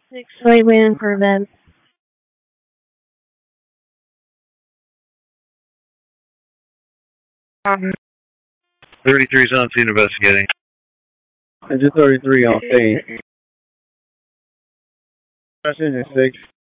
6 waiting for event. 33 is on scene investigating. Engine 33 on scene. Engine 6.